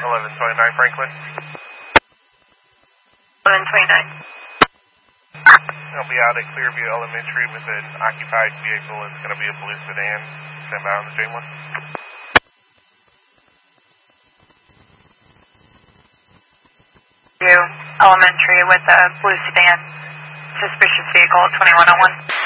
1129 Franklin. 1129. I'll be out at Clearview Elementary with an occupied vehicle. It's going to be a blue sedan. Stand by on the same one. Elementary with a blue sedan. Suspicious vehicle, 2101.